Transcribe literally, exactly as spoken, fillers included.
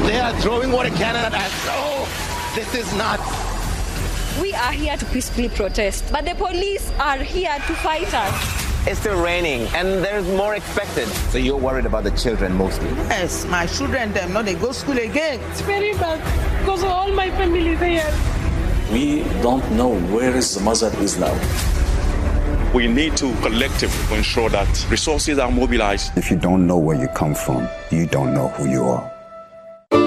They are throwing water cannon at us. Oh, this is not. We are here to peacefully protest, but the police are here to fight us. It's still raining, and there's more expected. So you're worried about the children mostly? Yes, my children, them, no, they go to school again. It's very bad, because all my family there. We don't know where is the mother is now. We need to collectively ensure that resources are mobilized. If you don't know where you come from, you don't know who you are.